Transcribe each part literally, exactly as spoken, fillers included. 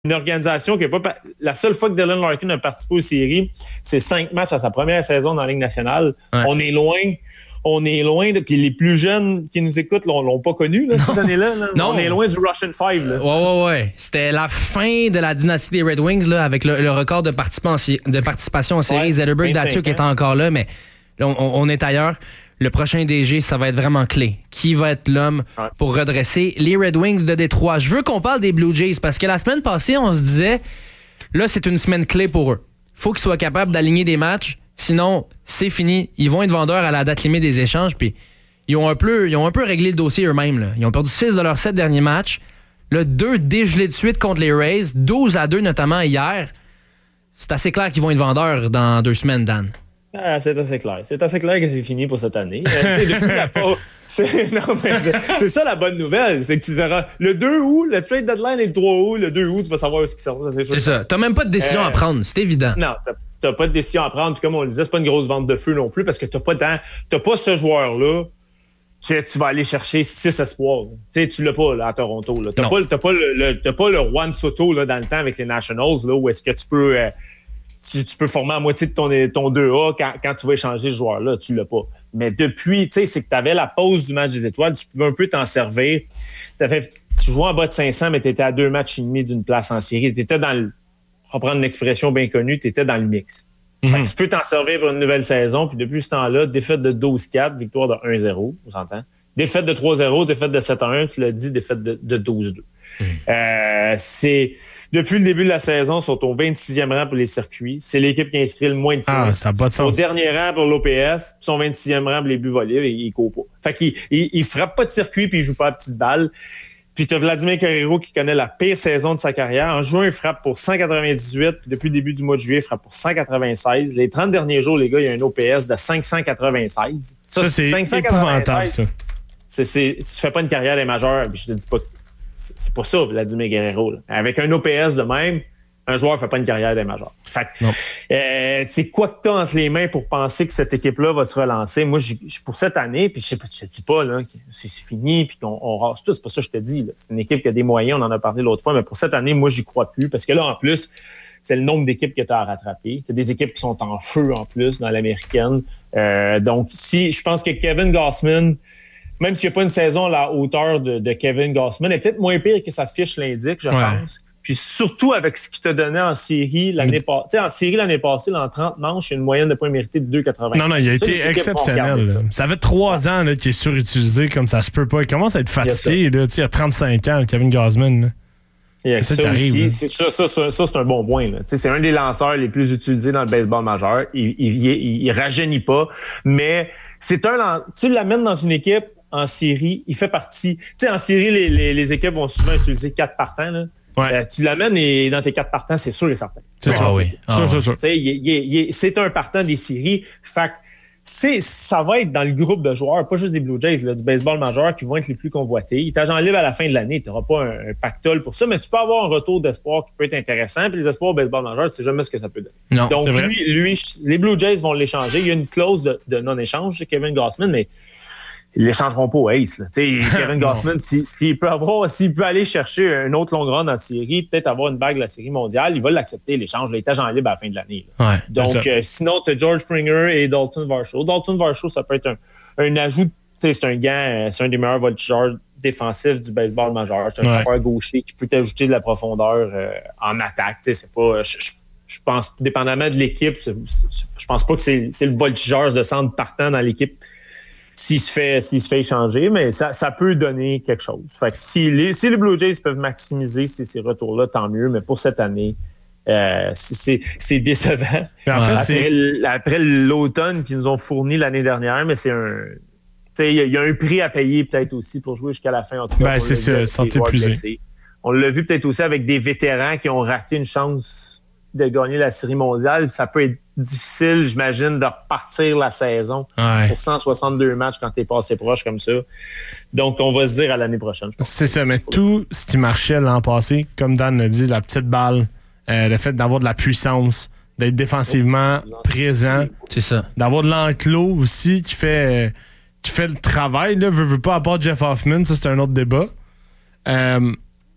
une organisation qui n'a pas... La seule fois que Dylan Larkin a participé aux séries, c'est cinq matchs à sa première saison dans la Ligue nationale. Ouais. On est loin... On est loin, de, puis les plus jeunes qui nous écoutent l'ont, l'ont pas connu là, ces années-là. Là. Non. On est loin du Russian Five. Là. Ouais, ouais, ouais. C'était la fin de la dynastie des Red Wings là, avec le, le record de, de participation en série. Ouais, Zetterberg, Datsyuk est encore là, mais là, on, on est ailleurs. Le prochain D G, ça va être vraiment clé. Qui va être l'homme ouais. pour redresser les Red Wings de Détroit? Je veux qu'on parle des Blue Jays parce que la semaine passée, on se disait, là, c'est une semaine clé pour eux. Faut qu'ils soient capables d'aligner des matchs. Sinon, c'est fini. Ils vont être vendeurs à la date limite des échanges. Puis ils ont un peu, ils ont un peu réglé le dossier eux-mêmes. Là. Ils ont perdu six de leurs sept derniers matchs. Le deux dégelés de suite contre les Rays. douze à deux notamment hier. C'est assez clair qu'ils vont être vendeurs dans deux semaines, Dan. Ah, c'est assez clair. C'est assez clair que c'est fini pour cette année. Euh, depuis la pause, c'est, non, mais c'est, c'est ça la bonne nouvelle. C'est que tu verras le deux août, le trade deadline est le trois août. Le deux août, tu vas savoir ce qui sort. Ça, c'est sûr. C'est ça. T'as même pas de décision euh, à prendre. C'est évident. Non, t'as T'as pas de décision à prendre. Puis comme on le disait, c'est pas une grosse vente de feu non plus parce que t'as pas tant, t'as pas ce joueur-là que tu vas aller chercher six espoirs. Tu sais, tu l'as pas là, à Toronto. Là. T'as, pas, t'as, pas le, le, t'as pas le Juan Soto là, dans le temps avec les Nationals là, où est-ce que tu peux, euh, tu, tu peux former à moitié de ton, ton deux A quand, quand tu vas échanger ce joueur-là. Tu l'as pas. Mais depuis, tu sais, c'est que t'avais la pause du match des étoiles. Tu pouvais un peu t'en servir. T'avais, tu jouais en bas de cinq cents, mais t'étais à deux matchs et demi d'une place en série. T'étais dans le pour reprendre une expression bien connue, tu étais dans le mix. Mm-hmm. Tu peux t'en servir pour une nouvelle saison, puis depuis ce temps-là, défaite de douze quatre, victoire de un zéro, on s'entend. Défaite de trois zéro, défaite de sept un, tu l'as dit, défaite de, de douze deux. Mm-hmm. Euh, c'est, depuis le début de la saison, ils sont au vingt-sixième rang pour les circuits. C'est l'équipe qui a inscrit le moins de points. Ah, ça n'a pas de sens. Au dernier rang pour l'O P S, ils sont vingt-sixième rang pour les buts volés, et ils ne courent pas. Fait qu'ils ils, ils frappent pas de circuit, puis ils jouent pas à petite balle. Puis tu as Vladimir Guerrero qui connaît la pire saison de sa carrière. En juin, il frappe pour cent quatre-vingt-dix-huit. Puis depuis le début du mois de juillet, il frappe pour cent quatre-vingt-seize. Les trente derniers jours, les gars, il y a un O P S de cinq cent quatre-vingt-seize. Ça, ça c'est cinq cent épouvantable, ça. C'est, c'est, si tu fais pas une carrière des majeurs, puis je te dis pas... C'est, c'est pas ça, Vladimir Guerrero. Là. Avec un O P S de même, un joueur ne fait pas une carrière des majeurs. Fait que, euh, c'est quoi que tu as entre les mains pour penser que cette équipe-là va se relancer? Moi, je pour cette année, puis je ne te dis pas là, que c'est, c'est fini, puis qu'on on rase tout, c'est pas ça que je te dis. Là. C'est une équipe qui a des moyens, on en a parlé l'autre fois, mais pour cette année, moi, j'y crois plus, parce que là, en plus, c'est le nombre d'équipes que tu as à rattraper. Tu as des équipes qui sont en feu, en plus, dans l'américaine. Euh, donc, si je pense que Kevin Gausman, même s'il n'y a pas une saison à la hauteur de, de Kevin Gausman, est peut-être moins pire que sa fiche l'indique, je ouais. pense. Puis surtout avec ce qu'il t'a donné en série l'année passée. Tu sais, en série l'année passée, là, en trente manches, il y a une moyenne de points mérités de deux virgule quatre-vingt. Non, non, il a ça, été exceptionnel. Ça. ça fait trois ans là, qu'il est surutilisé comme ça se peut pas. Il commence à être fatigué. Il, là, il a trente-cinq ans, Kevin Gausman. Là. C'est ça, ça qui arrive. C'est ça, ça, ça, ça, c'est un bon point. Là. C'est un des lanceurs les plus utilisés dans le baseball majeur. Il, il, il, il rajeunit pas, mais c'est un... Tu l'amènes dans une équipe en série, il fait partie... Tu sais, en série, les, les, les équipes vont souvent utiliser quatre partants, là. Ouais. Euh, tu l'amènes et dans tes quatre partants, c'est sûr et certain. C'est ça, oui. Ah, sûr, sûr, sûr. Il, il, il, c'est un partant des séries. Fait que c'est, ça va être dans le groupe de joueurs, pas juste des Blue Jays, là, du baseball majeur qui vont être les plus convoités. Il est agent libre à la fin de l'année. Tu n'auras pas un, un pactole pour ça, mais tu peux avoir un retour d'espoir qui peut être intéressant. Puis les espoirs au baseball majeur, tu sais jamais ce que ça peut donner. Non, donc, lui, lui, les Blue Jays vont l'échanger. Il y a une clause de, de non-échange chez Kevin Gausman, mais ils l'échangeront pas au Ace. Là. Kevin Gausman, s'il, s'il peut avoir, s'il peut aller chercher un autre long run en série, peut-être avoir une bague de la série mondiale, il va l'accepter, l'échange. Il est agent libre à la fin de l'année. Ouais, donc, euh, sinon, tu as George Springer et Dalton Varsho. Dalton Varsho, ça peut être un, un ajout. C'est un gant, c'est un des meilleurs voltigeurs défensifs du baseball majeur. C'est un ouais. frappeur gaucher qui peut t'ajouter de la profondeur euh, en attaque. T'sais, c'est pas... Je, je, je pense, dépendamment de l'équipe, c'est, c'est, je pense pas que c'est, c'est le voltigeur de centre partant dans l'équipe s'il se fait, s'il se fait échanger, mais ça, ça peut donner quelque chose. Fait que si les, si les Blue Jays peuvent maximiser ces, ces retours-là, tant mieux, mais pour cette année, euh, c'est, c'est décevant. En fait, après, c'est... après l'automne qu'ils nous ont fourni l'année dernière, mais c'est un... Il y, y a un prix à payer peut-être aussi pour jouer jusqu'à la fin. En tout cas, ben, c'est ça, santé plus. On l'a vu peut-être aussi avec des vétérans qui ont raté une chance de gagner la Série mondiale. Ça peut être difficile, j'imagine, de repartir la saison ouais. pour cent soixante-deux matchs quand t'es passé proche comme ça. Donc, on va se dire à l'année prochaine. Je pense. C'est ça, mais tout ce qui marchait l'an passé, comme Dan l'a dit, la petite balle, euh, le fait d'avoir de la puissance, d'être défensivement oh, présent, c'est ça. D'avoir de l'enclos aussi qui fait, euh, qui fait le travail. Là, veux, veux pas, à part Jeff Hoffman, ça c'est un autre débat. Euh,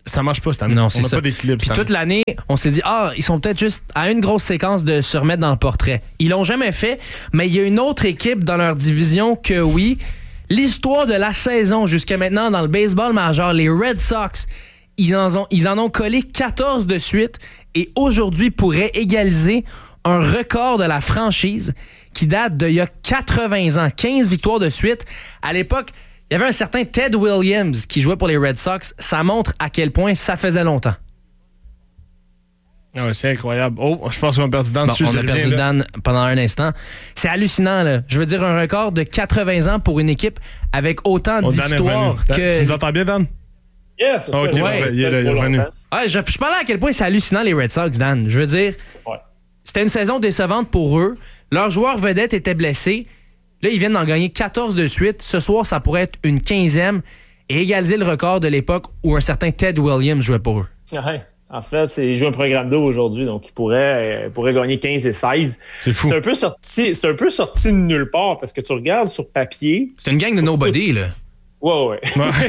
Ça marche pas cette année. Non, c'est on n'a ça. pas d'équilibre. Puis toute l'année, on s'est dit, ah, ils sont peut-être juste à une grosse séquence de se remettre dans le portrait. Ils l'ont jamais fait, mais il y a une autre équipe dans leur division que oui. L'histoire de la saison jusqu'à maintenant dans le baseball majeur, les Red Sox, ils en ont, ils en ont collé quatorze de suite et aujourd'hui pourraient égaliser un record de la franchise qui date d'il y a quatre-vingts ans. quinze victoires de suite. À l'époque, il y avait un certain Ted Williams qui jouait pour les Red Sox. Ça montre à quel point ça faisait longtemps. Ah ouais, c'est incroyable. Oh, je pense qu'on a perdu Dan. Bon, on a perdu là. Dan pendant un instant. C'est hallucinant, là. Je veux dire, un record de quatre-vingts ans pour une équipe avec autant oh, d'histoire que... Tu nous entends bien, Dan? Yes! Oh, OK, ouais, il est là, il est revenu. Ouais, je, je parlais à quel point c'est hallucinant, les Red Sox, Dan. Je veux dire, ouais. C'était une saison décevante pour eux. Leur joueur vedette était blessé. Là, ils viennent d'en gagner quatorze de suite. Ce soir, ça pourrait être une quinzième et égaliser le record de l'époque où un certain Ted Williams jouait pour eux. Ouais. En fait, c'est, il joue un programme d'eau aujourd'hui, donc il pourrait, euh, pourrait gagner quinze et seize. C'est fou. C'est un peu sorti, c'est un peu sorti de nulle part parce que tu regardes sur papier. C'est une gang de nobody, là. Ouais, ouais.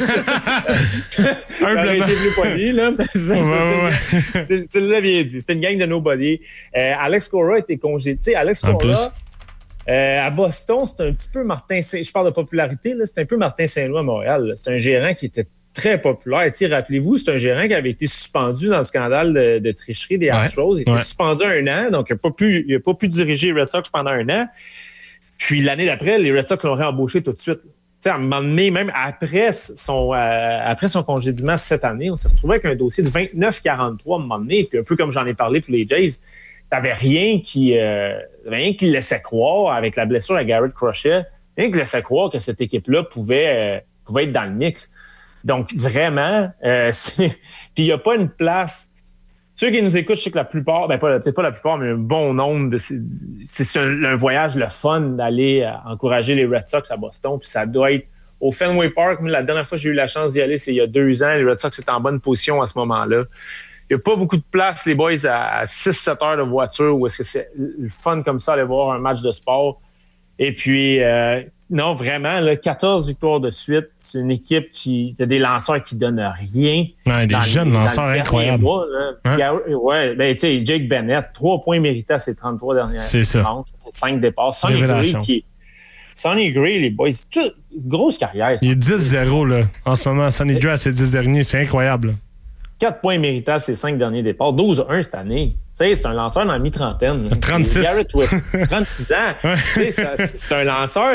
J'aurais été plus poli, là. Ça, ouais, ouais. Une, tu l'as bien dit. C'était une gang de nobody. Euh, Alex Cora était congédié. Tu sais, Alex Cora, euh, à Boston, c'est un petit peu Martin Saint... Je parle de popularité, là. C'est un peu Martin Saint-Louis à Montréal. C'est un gérant qui était très populaire. T'sais, rappelez-vous, c'est un gérant qui avait été suspendu dans le scandale de, de tricherie des Astros. Ouais, il était ouais. suspendu un an, donc il n'a pas pu, il a pas pu diriger les Red Sox pendant un an. Puis l'année d'après, les Red Sox l'ont réembauché tout de suite. T'sais, à un moment donné, même après son, euh, après son congédiement cette année, on s'est retrouvé avec un dossier de vingt-neuf quarante-trois à un moment donné. Puis un peu comme j'en ai parlé pour les Jays, t'avais rien qui, euh, rien qui laissait croire, avec la blessure à Garrett Crochet, rien qui laissait croire que cette équipe-là pouvait, euh, pouvait être dans le mix. Donc, vraiment, euh, puis il n'y a pas une place. Ceux qui nous écoutent, je sais que la plupart, ben pas, peut-être pas la plupart, mais un bon nombre, de, c'est, c'est un, un voyage le fun d'aller euh, encourager les Red Sox à Boston. Puis ça doit être au Fenway Park. La dernière fois que j'ai eu la chance d'y aller, c'est il y a deux ans. Les Red Sox étaient en bonne position à ce moment-là. Il n'y a pas beaucoup de place, les boys, à, à six sept heures de voiture où est-ce que c'est le fun comme ça, aller voir un match de sport. Et puis... Euh, non, vraiment, là, quatorze victoires de suite. C'est une équipe qui a des lanceurs qui donnent rien. Ouais, des jeunes les, lanceurs incroyables. Mois, hein? Gary, ouais, ben, tu sais, Jake Bennett, trois points mérités à ses trente-trois dernières c'est ça. manches. C'est cinq départs. Sonny Gray, qui Sonny Gray, les boys, c'est toute grosse carrière. Il est dix zéro, là, en ce moment. Sonny Gray à ses dix derniers, c'est incroyable. quatre points mérités à ses cinq derniers départs. douze à un cette année. Tu sais, c'est un lanceur dans la mi-trentaine. trente-six. Garrett, ouais, trente-six ans. Ouais. Tu sais, ça, c'est un lanceur...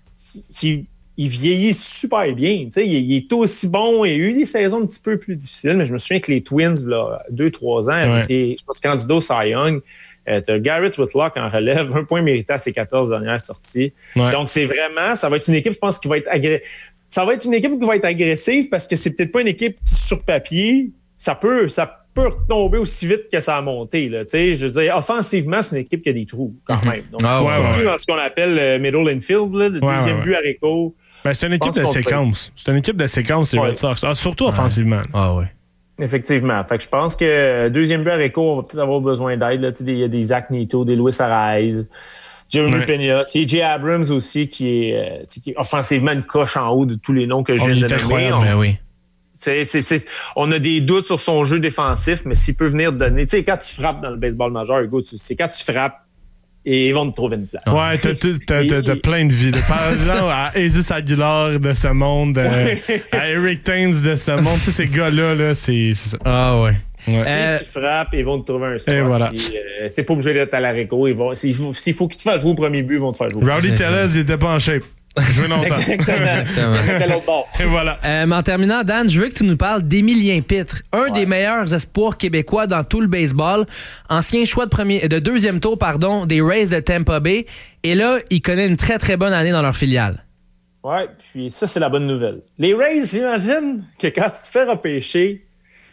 Qui, il vieillit super bien. Il, il est aussi bon. Il a eu des saisons un petit peu plus difficiles, mais je me souviens que les Twins, là, deux trois ans, avaient ouais. été, je pense, candidat au Cy Young. Euh, tu as Garrett Whitlock en relève, un point mérité à ses quatorze dernières sorties. Ouais. Donc, c'est vraiment, ça va être une équipe, je pense, qui va être agressive. Ça va être une équipe qui va être agressive parce que c'est peut-être pas une équipe sur papier. Ça peut, ça peut retomber aussi vite que ça a monté. Là, je veux dire, offensivement, c'est une équipe qui a des trous quand même. Donc, ah, ouais, surtout ouais. dans ce qu'on appelle le middle infield, là, le ouais, deuxième ouais. but à Rico. Ben, c'est une équipe de séquence. C'est une équipe de séquence, les ouais. Red Sox. Ah, surtout ouais. offensivement. Ah oui. Effectivement. Fait que je pense que deuxième but à Rico, on va peut-être avoir besoin d'aide. Il y a des Zach Neto, des Luis Arraez, Jeremy ouais. Peña. C'est Jay Abrams aussi qui est, euh, qui est offensivement une coche en haut de tous les noms que je viens de nommer. On... Ben oui. C'est, c'est, c'est, on a des doutes sur son jeu défensif, mais s'il peut venir donner... Tu sais, quand tu frappes dans le baseball majeur, Hugo, tu, c'est quand tu frappes et ils vont te trouver une place. Ouais, t'as, t'as, t'as, t'as plein de vies. Par exemple, à Jesus Aguilar de ce monde, euh, à Eric Thames de ce monde, tu sais, ces gars-là, là, c'est, c'est ça. Ah ouais. Ouais. Si euh, tu frappes, ils vont te trouver un spot. Et voilà. Puis, euh, c'est pas obligé d'être à la réco. Ils vont, s'il, faut, s'il faut qu'ils te fassent jouer au premier but, ils vont te faire jouer. Rowdy Tellez, il était pas en shape. Je veux longtemps. Exactement. Exactement. Et voilà. Euh, mais en terminant, Dan, je veux que tu nous parles d'Émilien Pitre, un ouais. des meilleurs espoirs québécois dans tout le baseball. Ancien choix de, premier, de deuxième tour pardon, des Rays de Tampa Bay. Et là, il connaît une très, très bonne année dans leur filiale. Ouais, puis ça, c'est la bonne nouvelle. Les Rays, j'imagine que quand tu te fais repêcher,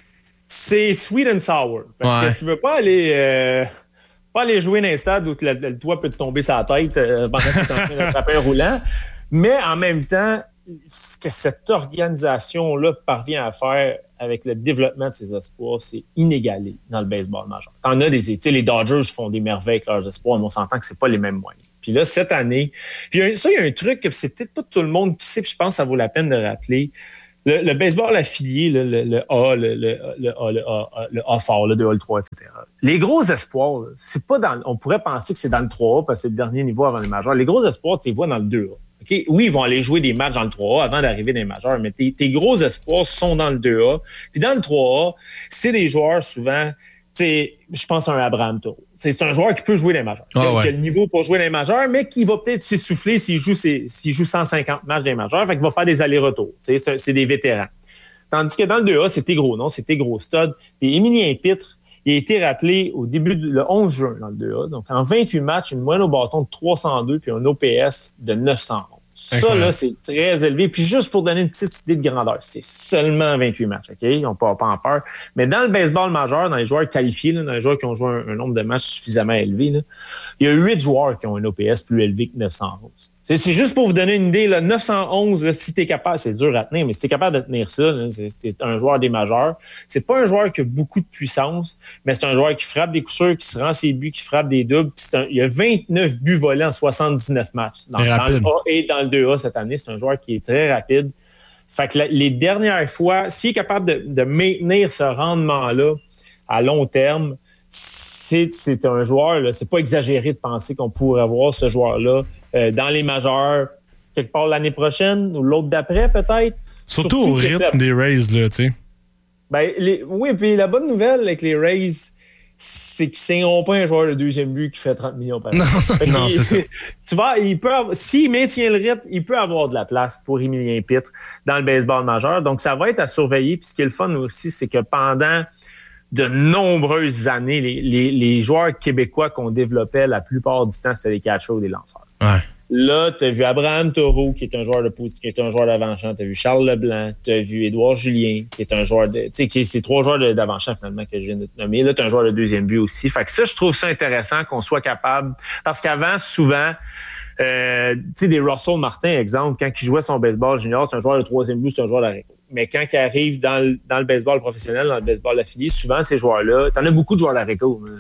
c'est sweet and sour. Parce ouais. que tu veux pas aller... Euh... pas aller jouer dans un stade où le, le toit peut te tomber sur la tête euh, pendant que tu es en train d'attraper un roulant. Mais en même temps, ce que cette organisation-là parvient à faire avec le développement de ses espoirs, c'est inégalé dans le baseball majeur. T'en as des... Tu sais, les Dodgers font des merveilles avec leurs espoirs, mais on s'entend que c'est pas les mêmes moyens. Puis là, cette année... Puis ça, il y a un truc que c'est peut-être pas tout le monde qui sait, puis je pense que ça vaut la peine de rappeler. le, le baseball affilié, le, le, le A, le, le, le A, le A, le A fort, le deux A, le trois, et cetera. Les gros espoirs, là, c'est pas dans. On pourrait penser que c'est dans le trois A parce que c'est le dernier niveau avant les majeurs. Les gros espoirs, tu les vois dans le deux A. Okay? Oui, ils vont aller jouer des matchs dans le trois A avant d'arriver dans les majeurs, mais tes, tes gros espoirs sont dans le deux A. Puis dans le trois A, c'est des joueurs souvent. Je pense à un Abraham Toro. C'est un joueur qui peut jouer les majeurs. Oh, qui, a, ouais. qui a le niveau pour jouer les majeurs, mais qui va peut-être s'essouffler s'il joue, ses, s'il joue cent cinquante matchs des majeurs. Fait qu'il va faire des allers-retours. C'est, c'est des vétérans. Tandis que dans le deux A, c'est tes gros noms, c'est tes gros studs. Puis Émilien Pitre, il a été rappelé au début du le onze juin dans le deux A. Donc, en vingt-huit matchs, une moyenne au bâton de trois cent deux puis un O P S de neuf cent onze. Ça, là, c'est très élevé. Puis juste pour donner une petite idée de grandeur, c'est seulement vingt-huit matchs, OK? Ils n'ont pas, pas en peur. Mais dans le baseball majeur, dans les joueurs qualifiés, là, dans les joueurs qui ont joué un, un nombre de matchs suffisamment élevé, là, il y a huit joueurs qui ont un O P S plus élevé que neuf cent onze. C'est, c'est juste pour vous donner une idée, là, neuf cent onze, là, si tu es capable, c'est dur à tenir, mais si tu es capable de tenir ça, là, c'est, c'est un joueur des majeurs. C'est pas un joueur qui a beaucoup de puissance, mais c'est un joueur qui frappe des coups sûrs, qui se rend ses buts, qui frappe des doubles. Puis c'est un, il y a vingt-neuf buts volés en soixante-dix-neuf matchs. Dans, dans le A et dans le deux A cette année, c'est un joueur qui est très rapide. Fait que la, les dernières fois, s'il est capable de, de maintenir ce rendement-là à long terme, c'est, c'est un joueur, là, c'est pas exagéré de penser qu'on pourrait avoir ce joueur-là euh, dans les majeurs quelque part l'année prochaine ou l'autre d'après, peut-être. Surtout, Surtout au rythme des Rays, là, tu sais. Ben, les, oui, puis la bonne nouvelle avec les Rays, c'est qu'ils n'ont pas un joueur de deuxième but qui fait trente millions par an. Non, non c'est ça. Tu vois, il peut avoir, s'il maintient le rythme, il peut avoir de la place pour Émilien Pitre dans le baseball majeur. Donc, ça va être à surveiller. Puis ce qui est le fun aussi, c'est que pendant de nombreuses années, les, les, les joueurs québécois qu'on développait la plupart du temps, c'était des catchers ou des lanceurs. Ouais. Là, tu as vu Abraham Toro, qui est un joueur de pouce, qui est un joueur d'avant-champ. Tu as vu Charles Leblanc. Tu as vu Édouard Julien, qui est un joueur de. Tu sais, c'est trois joueurs de, d'avant-champ, finalement, que je viens de te nommer. Là, tu as un joueur de deuxième but aussi. Fait que ça, je trouve ça intéressant qu'on soit capable. Parce qu'avant, souvent, euh, tu sais, des Russell Martin, exemple, quand il jouait son baseball junior, c'est un joueur de troisième but, c'est un joueur d'arrêt. Mais quand il arrive dans le, dans le baseball professionnel, dans le baseball affilié, souvent, ces joueurs-là, t'en as beaucoup de joueurs d'arrêt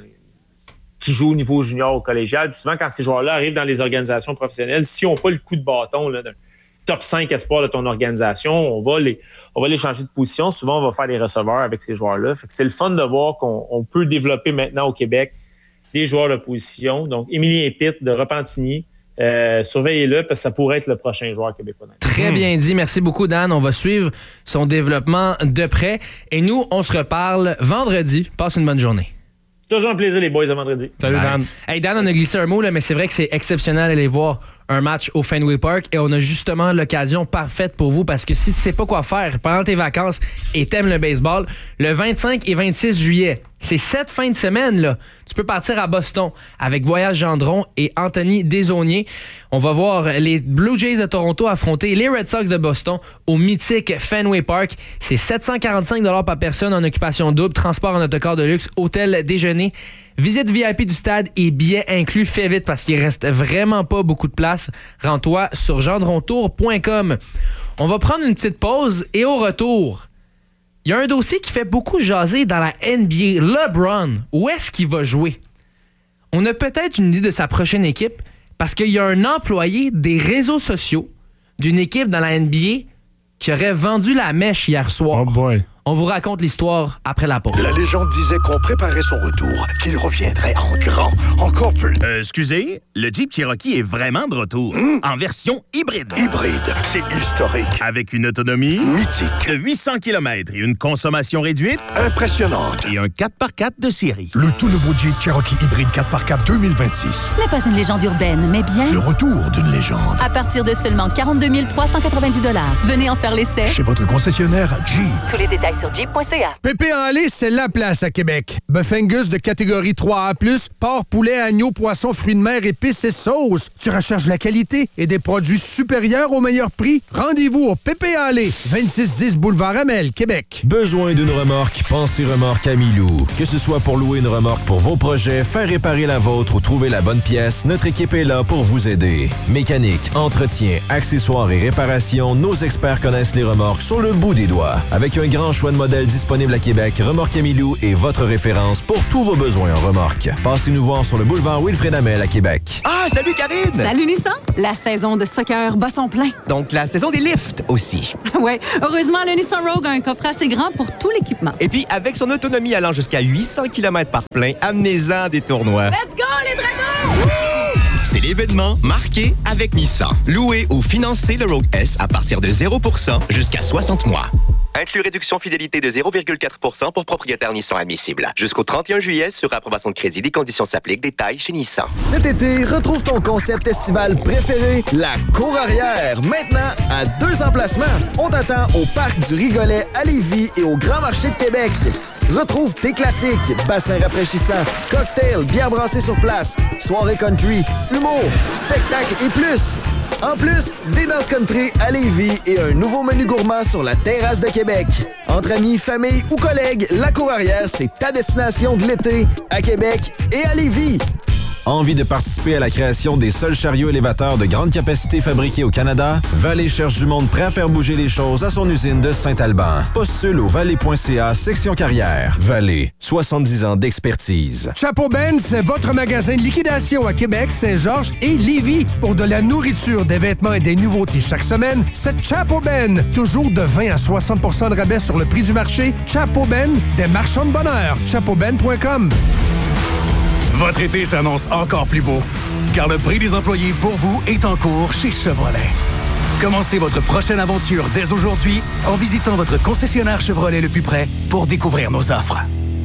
qui jouent au niveau junior ou collégial. Puis souvent, quand ces joueurs-là arrivent dans les organisations professionnelles, s'ils n'ont pas le coup de bâton là, d'un top cinq espoir de ton organisation, on va les on va les changer de position. Souvent, on va faire des receveurs avec ces joueurs-là. Fait que c'est le fun de voir qu'on on peut développer maintenant au Québec des joueurs de position. Donc, Émilien Pitre de Repentigny, euh, surveillez-le parce que ça pourrait être le prochain joueur québécois. Très bien dit. Merci beaucoup, Dan. On va suivre son développement de près. Et nous, on se reparle vendredi. Passe une bonne journée. Toujours un plaisir, les boys, à vendredi. Salut, Bye. Dan. Hey, Dan, on a glissé un mot, là, mais c'est vrai que c'est exceptionnel d'aller voir un match au Fenway Park et on a justement l'occasion parfaite pour vous parce que si tu sais pas quoi faire pendant tes vacances et t'aimes le baseball, le vingt-cinq et vingt-six juillet, c'est cette fin de semaine, là, tu peux partir à Boston avec Voyage Gendron et Anthony Desaulniers. On va voir les Blue Jays de Toronto affronter les Red Sox de Boston au mythique Fenway Park. C'est sept cent quarante-cinq dollars par personne en occupation double, transport en autocar de luxe, hôtel, déjeuner, visite V I P du stade et billets inclus. Fais vite parce qu'il reste vraiment pas beaucoup de place. Rends-toi sur gendrontour point com. On va prendre une petite pause et au retour, il y a un dossier qui fait beaucoup jaser dans la N B A. LeBron, où est-ce qu'il va jouer? On a peut-être une idée de sa prochaine équipe parce qu'il y a un employé des réseaux sociaux d'une équipe dans la N B A qui aurait vendu la mèche hier soir. Oh boy. On vous raconte l'histoire après la pause. La légende disait qu'on préparait son retour, qu'il reviendrait en grand, encore plus. Euh, excusez, le Jeep Cherokee est vraiment de retour, mmh. en version hybride. Hybride, c'est historique. Avec une autonomie mythique de huit cents kilomètres et une consommation réduite impressionnante. Et un quatre par quatre de série. Le tout nouveau Jeep Cherokee hybride quatre par quatre deux mille vingt-six. Ce n'est pas une légende urbaine, mais bien le retour d'une légende. À partir de seulement quarante-deux mille trois cent quatre-vingt-dix dollars. Venez en faire l'essai chez votre concessionnaire Jeep. Tous les détails sur jeep point c a. Pépé en lait, c'est la place à Québec. Bœuf Angus de catégorie trois A plus, porc, poulet, agneau, poisson, fruits de mer, épices et sauces. Tu recherches la qualité et des produits supérieurs au meilleur prix? Rendez-vous au Pépé en lait, vingt-six dix boulevard Amel, Québec. Besoin d'une remorque? Pensez remorque Amilou. Que ce soit pour louer une remorque pour vos projets, faire réparer la vôtre ou trouver la bonne pièce, notre équipe est là pour vous aider. Mécanique, entretien, accessoires et réparation, nos experts connaissent les remorques sur le bout des doigts. Avec un grand choix choix de modèles disponibles à Québec, Remorque Camilou est votre référence pour tous vos besoins en remorque. Passez nous voir sur le boulevard Wilfrid Hamel à Québec. Ah, salut Karine! Salut Nissan! La saison de soccer bat son plein. Donc la saison des lifts aussi. Ouais, heureusement, le Nissan Rogue a un coffre assez grand pour tout l'équipement. Et puis, avec son autonomie allant jusqu'à huit cents kilomètres par plein, amenez-en des tournois. Let's go, les dragons! C'est l'événement marqué avec Nissan. Louez ou financez le Rogue S à partir de zéro pour cent jusqu'à soixante mois. Inclus réduction fidélité de zéro virgule quatre pour cent pour propriétaire Nissan admissible. Jusqu'au trente et un juillet, sur approbation de crédit, des conditions s'appliquent. Détails chez Nissan. Cet été, retrouve ton concept estival préféré, la Cour Arrière. Maintenant, à deux emplacements. On t'attend au Parc du Rigolet à Lévis et au Grand Marché de Québec. Retrouve tes classiques, bassins rafraîchissants, cocktails, bières brassées sur place, soirée country, humour, spectacles et plus. En plus, des danses country à Lévis et un nouveau menu gourmand sur la terrasse de Québec. Entre amis, famille ou collègues, la Cour Arrière, c'est ta destination de l'été à Québec et à Lévis. Envie de participer à la création des seuls chariots élévateurs de grande capacité fabriqués au Canada? Vallée cherche du monde prêt à faire bouger les choses à son usine de Saint-Alban. Postule au vallée point c a section carrière. Vallée, soixante-dix ans d'expertise. Chapeau Ben, c'est votre magasin de liquidation à Québec, Saint-Georges et Lévis. Pour de la nourriture, des vêtements et des nouveautés chaque semaine, c'est Chapeau Ben. Toujours de vingt à soixante pour cent de rabais sur le prix du marché. Chapeau Ben, des marchands de bonheur. chapeau ben point com. Votre été s'annonce encore plus beau, car le prix des employés pour vous est en cours chez Chevrolet. Commencez votre prochaine aventure dès aujourd'hui en visitant votre concessionnaire Chevrolet le plus près pour découvrir nos offres.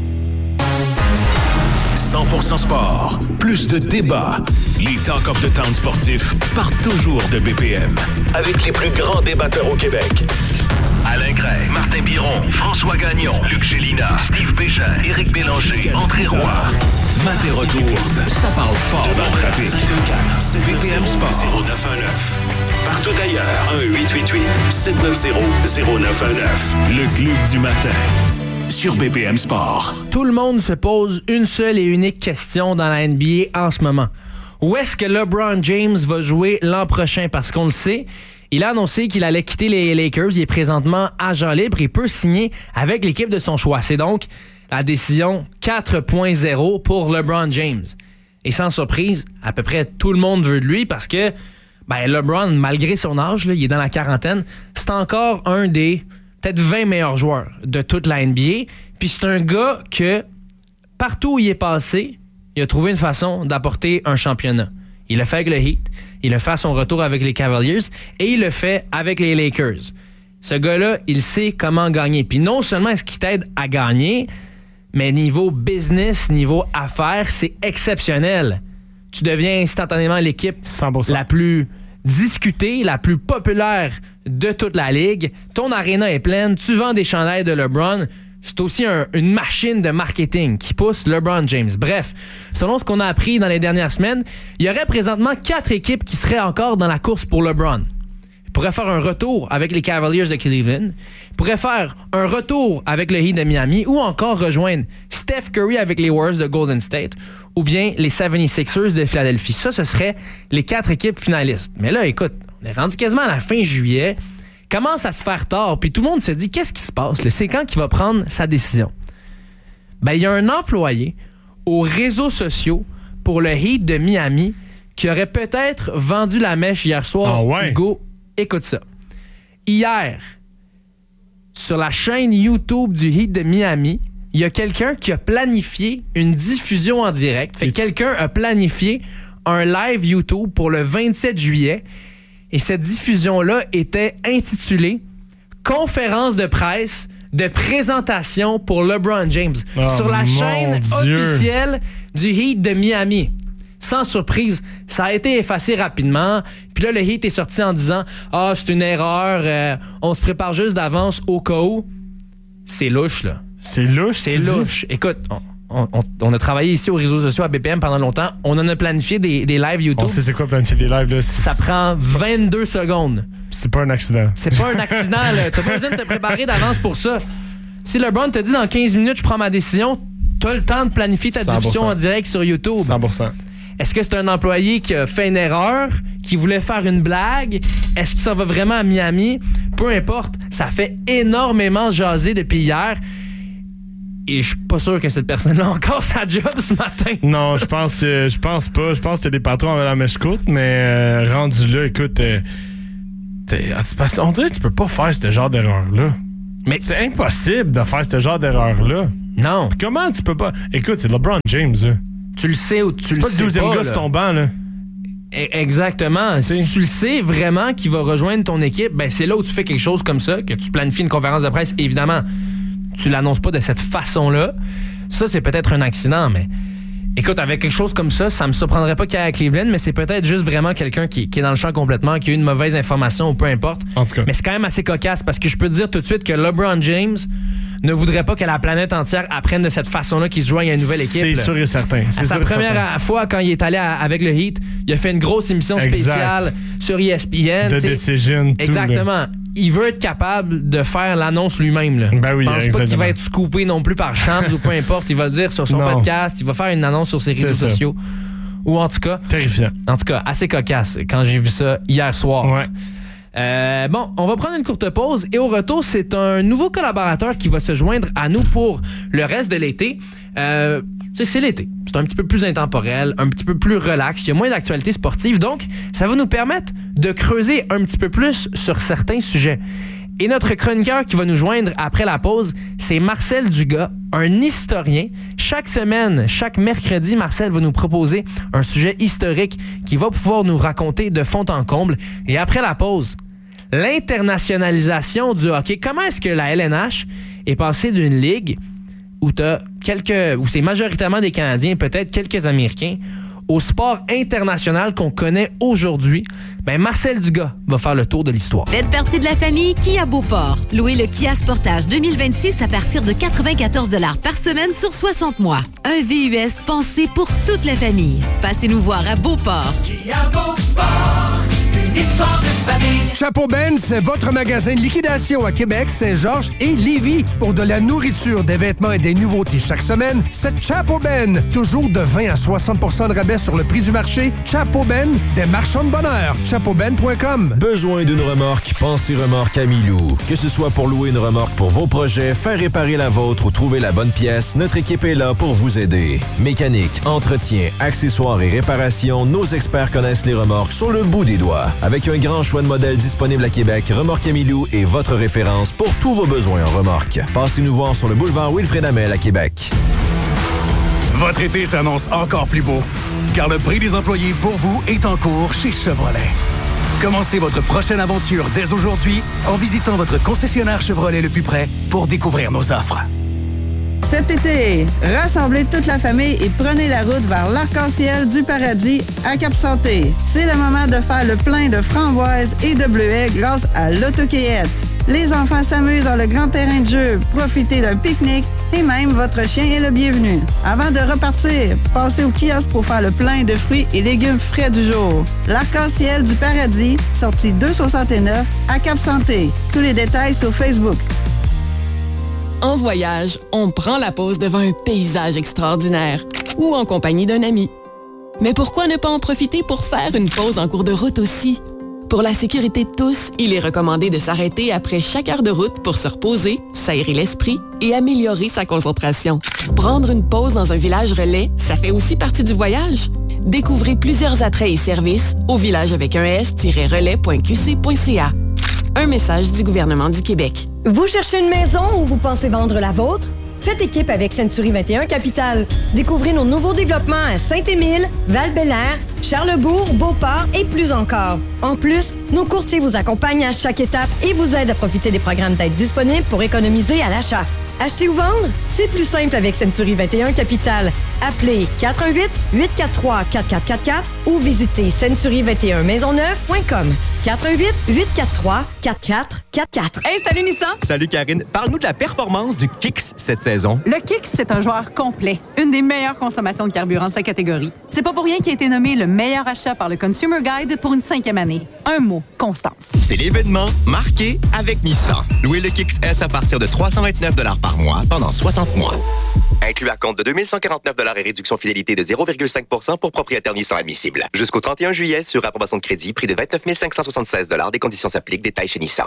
cent pour cent sport, plus de débats. Les Talk of the Town sportifs partent toujours de B P M. Avec les plus grands débatteurs au Québec. Alain Gray, Martin Biron, François Gagnon, Luc Gélina, Steve Bégin, Éric Bélanger, André Roy. Matin retour, ça parle fort dans le trafic. C'est B P M Sport zéro neuf un neuf. Partout ailleurs, un huit huit huit sept neuf zéro zéro neuf un neuf. Le club du matin. Sur B P M Sport. Tout le monde se pose une seule et unique question dans la N B A en ce moment. Où est-ce que LeBron James va jouer l'an prochain? Parce qu'on le sait, il a annoncé qu'il allait quitter les Lakers. Il est présentement agent libre et peut signer avec l'équipe de son choix. C'est donc la décision quatre point zéro pour LeBron James. Et sans surprise, à peu près tout le monde veut de lui parce que ben, LeBron, malgré son âge, là, il est dans la quarantaine, c'est encore un des peut-être vingt meilleurs joueurs de toute la N B A. Puis c'est un gars que, partout où il est passé, il a trouvé une façon d'apporter un championnat. Il l'a fait avec le Heat, il l'a fait à son retour avec les Cavaliers et il le fait avec les Lakers. Ce gars-là, il sait comment gagner. Puis non seulement est-ce qu'il t'aide à gagner, mais niveau business, niveau affaires, c'est exceptionnel. Tu deviens instantanément l'équipe cent pour cent. La plus discutée, la plus populaire de toute la ligue. Ton aréna est pleine, tu vends des chandails de LeBron. C'est aussi un, une machine de marketing qui pousse LeBron James. Bref, selon ce qu'on a appris dans les dernières semaines, il y aurait présentement quatre équipes qui seraient encore dans la course pour LeBron. Il pourrait faire un retour avec les Cavaliers de Cleveland. Il pourrait faire un retour avec le Heat de Miami ou encore rejoindre Steph Curry avec les Warriors de Golden State ou bien les soixante-sixers de Philadelphie. Ça, ce serait les quatre équipes finalistes. Mais là, écoute, on est rendu quasiment à la fin juillet. Commence à se faire tard, puis tout le monde se dit qu'est-ce qui se passe? Là? C'est quand qu'il va prendre sa décision? Ben, il y a un employé aux réseaux sociaux pour le Heat de Miami qui aurait peut-être vendu la mèche hier soir. Ah ouais? Hugo, écoute ça. Hier, sur la chaîne YouTube du Heat de Miami, il y a quelqu'un qui a planifié une diffusion en direct. Fait que quelqu'un a planifié un live YouTube pour le vingt-sept juillet. Et cette diffusion-là était intitulée « Conférence de presse de présentation pour LeBron James oh, sur la chaîne Dieu. officielle du Heat de Miami. Sans surprise, ça a été effacé rapidement. Puis là, le Heat est sorti en disant « Ah, c'est une erreur, euh, on se prépare juste d'avance au cas où. » C'est louche, là. C'est louche? C'est louche. Écoute, on, On, on, on a travaillé ici aux réseaux sociaux à B P M pendant longtemps. On en a planifié des, des lives YouTube. On sait c'est quoi planifier des lives, là. Ça prend vingt-deux secondes. C'est pas un accident. C'est pas un accident, là. T'as pas besoin de te préparer d'avance pour ça. Si LeBron te dit dans quinze minutes, je prends ma décision, t'as le temps de planifier ta cent pour cent. diffusion en direct sur YouTube. cent pour cent. Est-ce que c'est un employé qui a fait une erreur, qui voulait faire une blague? Est-ce qu'il s'en va vraiment à Miami? peu importe, ça fait énormément jaser depuis hier. Et je suis pas sûr que cette personne-là a encore sa job ce matin. Non, je pense que je pense pas. Je pense que t'as des patrons avec la mèche courte, mais euh, rendu là, écoute, euh, on dirait que tu peux pas faire ce genre d'erreur-là. Mais c'est impossible de faire ce genre d'erreur-là. Non. Puis comment tu peux pas... Écoute, c'est LeBron James, là. Tu le sais ou tu le sais pas. C'est pas le douzième gars sur ton banc, là. Exactement. Si tu le sais vraiment qu'il va rejoindre ton équipe, ben c'est là où tu fais quelque chose comme ça, que tu planifies une conférence de presse, évidemment. Tu l'annonces pas de cette façon-là. Ça, c'est peut-être un accident, mais écoute, avec quelque chose comme ça, ça me surprendrait pas qu'il y ait à Cleveland, mais c'est peut-être juste vraiment quelqu'un qui, qui est dans le champ complètement, qui a eu une mauvaise information ou peu importe. En tout cas. Mais c'est quand même assez cocasse parce que je peux te dire tout de suite que LeBron James ne voudrait pas que la planète entière apprenne de cette façon-là qu'il se joigne à une nouvelle équipe. C'est là. sûr et certain. C'est à sa sûr première certain. fois, quand il est allé à, avec le Heat, il a fait une grosse émission spéciale exact. Sur E S P N. The Decision. Exactement. Tout, il veut être capable de faire l'annonce lui-même. Là. Ben oui, je pense exactement. pas qu'il va être scoopé non plus par Shams ou peu importe. Il va le dire sur son non. podcast. Il va faire une annonce sur ses réseaux c'est sociaux. Ou en tout cas... Terrifiant. En tout cas, assez cocasse quand j'ai vu ça hier soir. Ouais. Euh, bon, on va prendre une courte pause et au retour, c'est un nouveau collaborateur qui va se joindre à nous pour le reste de l'été. Euh, tu sais, c'est l'été. C'est un petit peu plus intemporel, un petit peu plus relax. Il y a moins d'actualités sportives, donc ça va nous permettre de creuser un petit peu plus sur certains sujets. Et notre chroniqueur qui va nous joindre après la pause, c'est Marcel Dugas, un historien. Chaque semaine, chaque mercredi, Marcel va nous proposer un sujet historique qu'il va pouvoir nous raconter de fond en comble. Et après la pause, l'internationalisation du hockey. Comment est-ce que la L N H est passée d'une ligue où, t'as quelques, où c'est majoritairement des Canadiens, peut-être quelques Américains, au sport international qu'on connaît aujourd'hui? Ben Marcel Dugas va faire le tour de l'histoire. Faites partie de la famille Kia Beauport. Louez le Kia Sportage deux mille vingt-six à partir de quatre-vingt-quatorze dollars par semaine sur soixante mois. Un V U S pensé pour toute la famille. Passez-nous voir à Beauport. Kia Beauport, une histoire de famille. Chapeau Ben, c'est votre magasin de liquidation à Québec, Saint-Georges et Lévis. Pour de la nourriture, des vêtements et des nouveautés chaque semaine, c'est Chapeau Ben. Toujours de vingt à soixante pour cent de rabais sur le prix du marché. Chapeau Ben, des marchands de bonheur. chapeau ben point com. Besoin d'une remorque? Pensez Remorque Amilou. Que ce soit pour louer une remorque pour vos projets, faire réparer la vôtre ou trouver la bonne pièce, notre équipe est là pour vous aider. Mécanique, entretien, accessoires et réparation, nos experts connaissent les remorques sur le bout des doigts. Avec un grand choix de modèles disponibles à Québec, Remorque Amilou est votre référence pour tous vos besoins en remorque. Passez-nous voir sur le boulevard Wilfrid Hamel à Québec. Votre été s'annonce encore plus beau, car le prix des employés pour vous est en cours chez Chevrolet. Commencez votre prochaine aventure dès aujourd'hui en visitant votre concessionnaire Chevrolet le plus près pour découvrir nos offres. Cet été, rassemblez toute la famille et prenez la route vers l'arc-en-ciel du paradis à Cap-Santé. C'est le moment de faire le plein de framboises et de bleuets grâce à l'autocueillette. Les enfants s'amusent dans le grand terrain de jeu, profitez d'un pique-nique et même votre chien est le bienvenu. Avant de repartir, passez au kiosque pour faire le plein de fruits et légumes frais du jour. L'arc-en-ciel du paradis, sortie deux soixante-neuf à Cap-Santé. Tous les détails sur Facebook. En voyage, on prend la pause devant un paysage extraordinaire ou en compagnie d'un ami. Mais pourquoi ne pas en profiter pour faire une pause en cours de route aussi? Pour la sécurité de tous, il est recommandé de s'arrêter après chaque heure de route pour se reposer, s'aérer l'esprit et améliorer sa concentration. Prendre une pause dans un village relais, ça fait aussi partie du voyage. Découvrez plusieurs attraits et services au village avec un s-relais point q c point c a. Un message du gouvernement du Québec. Vous cherchez une maison ou vous pensez vendre la vôtre? Faites équipe avec Century vingt et un Capital. Découvrez nos nouveaux développements à Saint-Émile, Val-Bélair, Charlesbourg, Beauport et plus encore. En plus, nos courtiers vous accompagnent à chaque étape et vous aident à profiter des programmes d'aide disponibles pour économiser à l'achat. Acheter ou vendre? C'est plus simple avec Century vingt et un Capital. Appelez quatre un huit, huit quatre trois, quatre quatre quatre quatre ou visitez century vingt et un maisonneuve point com. quatre un huit, huit quatre trois, quatre quatre quatre quatre. Hey, salut Nissan! Salut Karine. Parle-nous de la performance du Kicks cette saison. Le Kicks, c'est un joueur complet. Une des meilleures consommations de carburant de sa catégorie. C'est pas pour rien qu'il a été nommé le meilleur achat par le Consumer Guide pour une cinquième année. Un mot, constance. C'est l'événement marqué avec Nissan. Louez le Kicks S à partir de trois cent vingt-neuf dollars par mois pendant soixante mois. Inclus à compte de deux mille cent quarante-neuf dollars et réduction fidélité de zéro virgule cinq pour cent pour propriétaires Nissan admissible. Jusqu'au trente et un juillet, sur approbation de crédit, prix de vingt-neuf mille cinq cent soixante-seize dollars. Des conditions s'appliquent. Détails chez Nissan.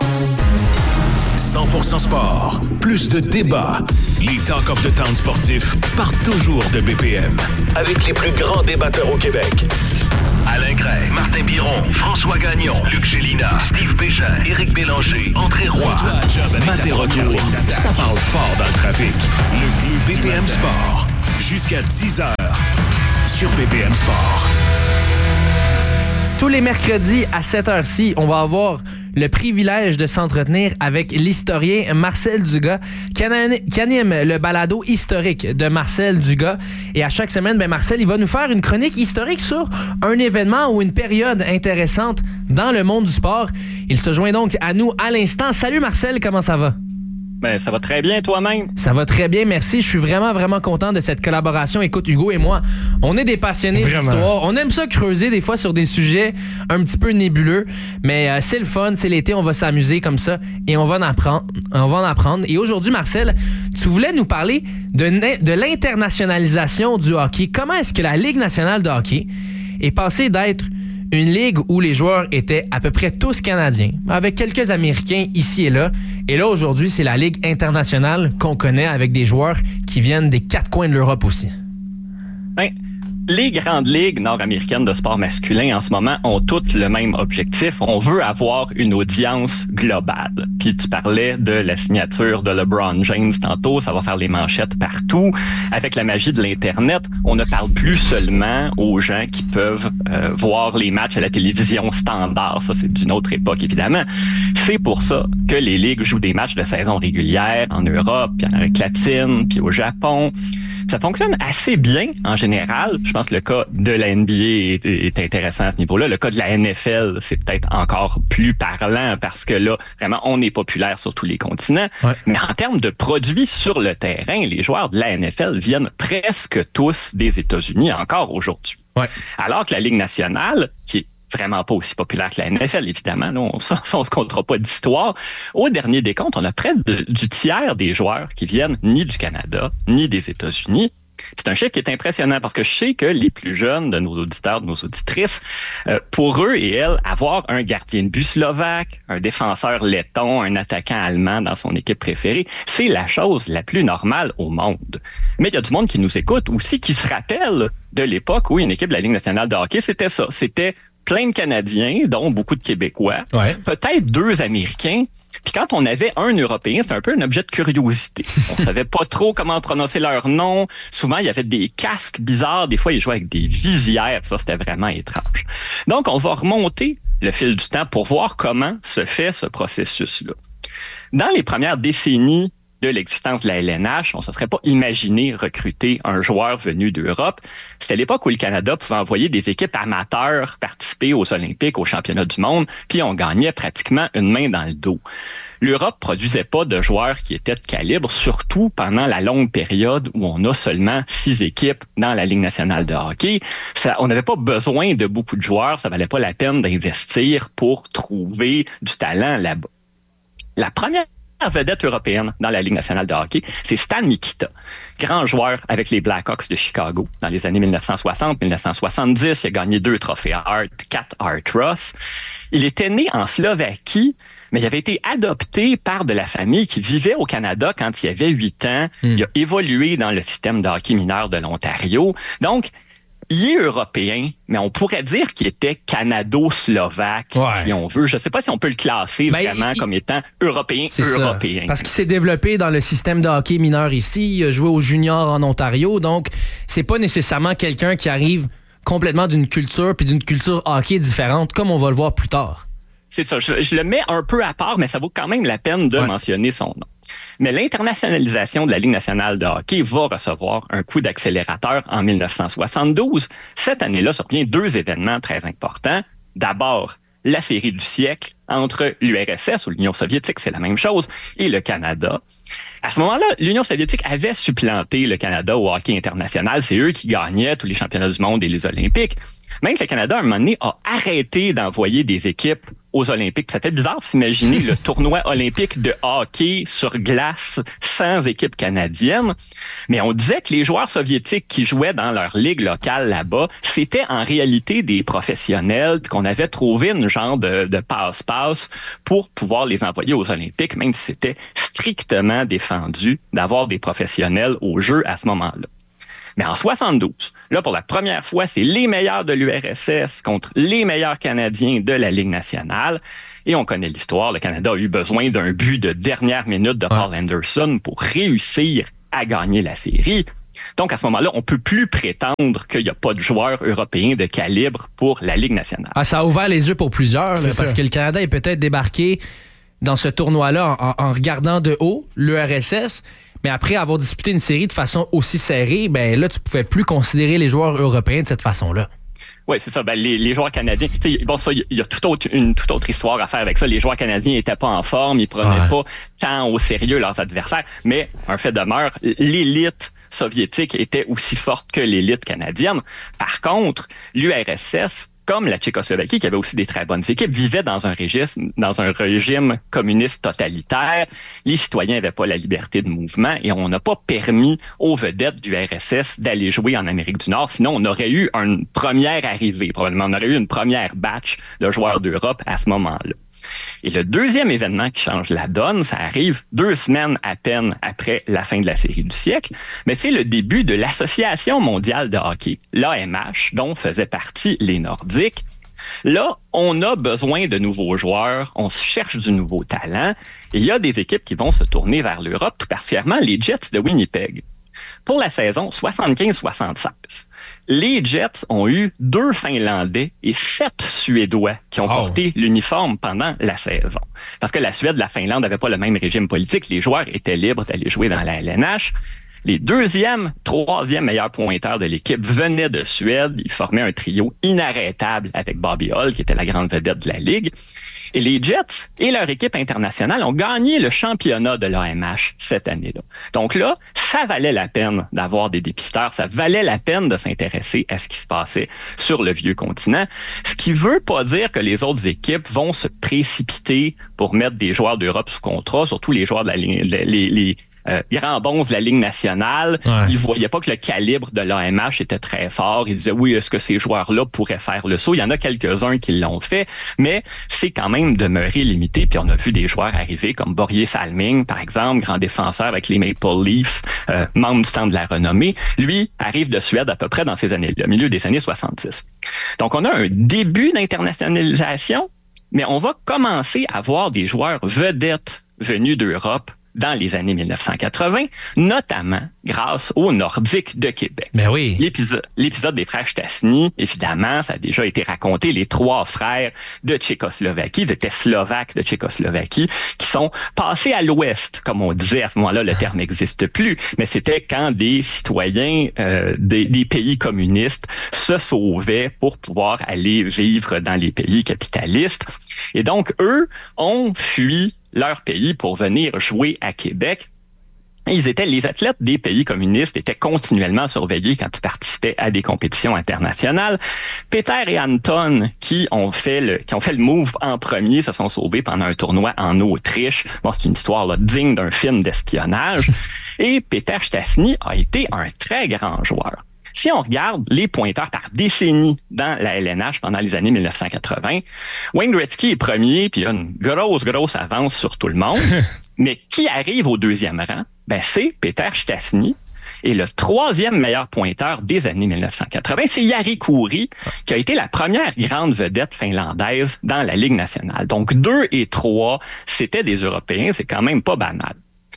cent pour cent sport. Plus de débats. Les Talk of the Town sportifs partent toujours de B P M. Avec les plus grands débatteurs au Québec. Alain Gray, Martin Biron, François Gagnon, Luc Gélina, Steve Bégin, Éric Bélanger, André Roy. Maté retour, ça parle fort dans le trafic. Le club B P M Sport. Jusqu'à dix heures sur B P M Sport. Tous les mercredis à cette heure-ci, on va avoir le privilège de s'entretenir avec l'historien Marcel Dugas, qui anime le balado historique de Marcel Dugas. Et à chaque semaine, ben Marcel, il va nous faire une chronique historique sur un événement ou une période intéressante dans le monde du sport. Il se joint donc à nous à l'instant. Salut Marcel, comment ça va? Ben, ça va très bien, toi-même. Ça va très bien, merci. Je suis vraiment, vraiment content de cette collaboration. Écoute, Hugo et moi, on est des passionnés d'histoire. On aime ça creuser des fois sur des sujets un petit peu nébuleux, mais euh, c'est le fun, c'est l'été, on va s'amuser comme ça et on va en apprendre. On va en apprendre. Et aujourd'hui, Marcel, tu voulais nous parler de, de l'internationalisation du hockey. Comment est-ce que la Ligue nationale de hockey est passée d'être une ligue où les joueurs étaient à peu près tous Canadiens, avec quelques Américains ici et là. Et là, aujourd'hui, c'est la Ligue internationale qu'on connaît avec des joueurs qui viennent des quatre coins de l'Europe aussi. Ben, les grandes ligues nord-américaines de sport masculin en ce moment ont toutes le même objectif. On veut avoir une audience globale. Puis tu parlais de la signature de LeBron James tantôt, ça va faire les manchettes partout. Avec la magie de l'Internet, on ne parle plus seulement aux gens qui peuvent euh, voir les matchs à la télévision standard. Ça, c'est d'une autre époque, évidemment. C'est pour ça que les ligues jouent des matchs de saison régulière en Europe, puis en Amérique latine, puis au Japon. Ça fonctionne assez bien en général. Je pense que le cas de la N B A est, est intéressant à ce niveau-là. Le cas de la N F L, c'est peut-être encore plus parlant parce que là, vraiment, on est populaire sur tous les continents. Ouais. Mais en termes de produits sur le terrain, les joueurs de la N F L viennent presque tous des États-Unis encore aujourd'hui. Ouais. Alors que la Ligue nationale, qui est vraiment pas aussi populaire que la N F L, évidemment. Là, on, ça, on se comptera pas d'histoire. Au dernier décompte, on a près de, du tiers des joueurs qui viennent ni du Canada, ni des États-Unis. C'est un chiffre qui est impressionnant parce que je sais que les plus jeunes de nos auditeurs, de nos auditrices, euh, pour eux et elles, avoir un gardien de but slovaque, un défenseur letton, un attaquant allemand dans son équipe préférée, c'est la chose la plus normale au monde. Mais il y a du monde qui nous écoute aussi, qui se rappelle de l'époque où une équipe de la Ligue nationale de hockey, c'était ça. C'était plein de Canadiens, dont beaucoup de Québécois, ouais. Peut-être deux Américains. Puis quand on avait un Européen, c'était un peu un objet de curiosité. On savait pas trop comment prononcer leur nom. Souvent, il y avait des casques bizarres. Des fois, ils jouaient avec des visières. Ça, c'était vraiment étrange. Donc, on va remonter le fil du temps pour voir comment se fait ce processus-là. Dans les premières décennies de l'existence de la L N H, on ne se serait pas imaginé recruter un joueur venu d'Europe. C'était l'époque où le Canada pouvait envoyer des équipes amateurs participer aux Olympiques, aux championnats du monde, puis on gagnait pratiquement une main dans le dos. L'Europe produisait pas de joueurs qui étaient de calibre, surtout pendant la longue période où on a seulement six équipes dans la Ligue nationale de hockey. Ça, on n'avait pas besoin de beaucoup de joueurs, ça valait pas la peine d'investir pour trouver du talent là-bas. La première vedette européenne dans la Ligue nationale de hockey, c'est Stan Mikita, grand joueur avec les Blackhawks de Chicago dans les années dix-neuf cent soixante dix-neuf cent soixante-dix. Il a gagné deux trophées Hart, quatre Hart Ross. Il était né en Slovaquie, mais il avait été adopté par de la famille qui vivait au Canada quand il avait huit ans. Mm. Il a évolué dans le système de hockey mineur de l'Ontario. Donc, il est européen, mais on pourrait dire qu'il était canado-slovaque, ouais. si on veut. Je ne sais pas si on peut le classer ben, vraiment il, comme étant européen, européen. Ça. Parce qu'il s'est développé dans le système de hockey mineur ici, il a joué aux juniors en Ontario, donc c'est pas nécessairement quelqu'un qui arrive complètement d'une culture puis d'une culture hockey différente, comme on va le voir plus tard. C'est ça, je, je le mets un peu à part, mais ça vaut quand même la peine de ouais. mentionner son nom. Mais l'internationalisation de la Ligue nationale de hockey va recevoir un coup d'accélérateur en dix-neuf cent soixante-douze. Cette année-là survient deux événements très importants. D'abord, la série du siècle entre l'U R S S, ou l'Union soviétique, c'est la même chose, et le Canada. À ce moment-là, l'Union soviétique avait supplanté le Canada au hockey international. C'est eux qui gagnaient tous les championnats du monde et les Olympiques. Même que le Canada, à un moment donné, a arrêté d'envoyer des équipes aux Olympiques. Ça fait bizarre de s'imaginer le tournoi olympique de hockey sur glace sans équipe canadienne. Mais on disait que les joueurs soviétiques qui jouaient dans leur ligue locale là-bas, c'était en réalité des professionnels, puis qu'on avait trouvé une genre de, de passe-passe pour pouvoir les envoyer aux Olympiques, même si c'était strictement défendu d'avoir des professionnels au jeu à ce moment-là. Mais en soixante-douze, là, pour la première fois, c'est les meilleurs de l'U R S S contre les meilleurs Canadiens de la Ligue nationale. Et on connaît l'histoire. Le Canada a eu besoin d'un but de dernière minute de Paul Anderson pour réussir à gagner la série. Donc, à ce moment-là, on ne peut plus prétendre qu'il n'y a pas de joueurs européens de calibre pour la Ligue nationale. Ah, ça a ouvert les yeux pour plusieurs, là, parce que le Canada est peut-être débarqué dans ce tournoi-là en, en regardant de haut l'U R S S. Mais après avoir disputé une série de façon aussi serrée, ben là, tu pouvais plus considérer les joueurs européens de cette façon-là. Oui, c'est ça. Ben, les, les joueurs canadiens, bon, ça, il y a tout autre, une toute autre histoire à faire avec ça. Les joueurs canadiens n'étaient pas en forme, ils prenaient ouais. pas tant au sérieux leurs adversaires. Mais un fait demeure, l'élite soviétique était aussi forte que l'élite canadienne. Par contre, l'U R S S, comme la Tchécoslovaquie, qui avait aussi des très bonnes équipes, vivait dans un régime, dans un régime communiste totalitaire. Les citoyens n'avaient pas la liberté de mouvement et on n'a pas permis aux vedettes du R S S d'aller jouer en Amérique du Nord. Sinon, on aurait eu une première arrivée, probablement. On aurait eu une première batch de joueurs d'Europe à ce moment-là. Et le deuxième événement qui change la donne, ça arrive deux semaines à peine après la fin de la série du siècle, mais c'est le début de l'Association mondiale de hockey, l'A M H, dont faisaient partie les Nordiques. Là, on a besoin de nouveaux joueurs, on cherche du nouveau talent, et il y a des équipes qui vont se tourner vers l'Europe, tout particulièrement les Jets de Winnipeg. Pour la saison soixante-quinze soixante-seize, les Jets ont eu deux Finlandais et sept Suédois qui ont oh. porté l'uniforme pendant la saison. Parce que la Suède et la Finlande n'avaient pas le même régime politique. Les joueurs étaient libres d'aller jouer dans la L N H. Les deuxième, troisième meilleurs pointeurs de l'équipe venaient de Suède. Ils formaient un trio inarrêtable avec Bobby Hull, qui était la grande vedette de la Ligue. Et les Jets et leur équipe internationale ont gagné le championnat de l'A M H cette année-là. Donc là, ça valait la peine d'avoir des dépisteurs, ça valait la peine de s'intéresser à ce qui se passait sur le vieux continent, ce qui veut pas dire que les autres équipes vont se précipiter pour mettre des joueurs d'Europe sous contrat, surtout les joueurs de la ligne, les, les, les Euh, grands bons de la Ligue nationale. Ouais. Ils ne voyaient pas que le calibre de l'A M H était très fort. Ils disaient, oui, est-ce que ces joueurs-là pourraient faire le saut? Il y en a quelques-uns qui l'ont fait, mais c'est quand même demeuré limité. Puis on a vu des joueurs arriver comme Börje Salming, par exemple, grand défenseur avec les Maple Leafs, euh, membre du Temple de la Renommée. Lui arrive de Suède à peu près dans ces années-là, au milieu des années soixante-dix. Donc on a un début d'internationalisation, mais on va commencer à voir des joueurs vedettes venus d'Europe dans les années mille neuf cent quatre-vingts, notamment grâce aux Nordiques de Québec. Ben oui. L'épisode, l'épisode des frères Stastny, évidemment, ça a déjà été raconté, les trois frères de Tchécoslovaquie, ils étaient slovaques de Tchécoslovaquie, qui sont passés à l'ouest, comme on disait à ce moment-là, le terme n'existe plus, mais c'était quand des citoyens euh, des, des pays communistes se sauvaient pour pouvoir aller vivre dans les pays capitalistes. Et donc, eux ont fui leur pays pour venir jouer à Québec. Ils étaient, les athlètes des pays communistes étaient continuellement surveillés quand ils participaient à des compétitions internationales. Peter et Anton, qui ont fait le, qui ont fait le move en premier, se sont sauvés pendant un tournoi en Autriche. Bon, c'est une histoire là, digne d'un film d'espionnage. Et Peter Stastny a été un très grand joueur. Si on regarde les pointeurs par décennie dans la L N H pendant les années mille neuf cent quatre-vingts, Wayne Gretzky est premier, puis il a une grosse, grosse avance sur tout le monde. Mais qui arrive au deuxième rang? Ben, c'est Peter Stastny. Et le troisième meilleur pointeur des années mille neuf cent quatre-vingts, c'est Jari Kurri, qui a été la première grande vedette finlandaise dans la Ligue nationale. Donc, deux et trois, c'était des Européens, c'est quand même pas banal.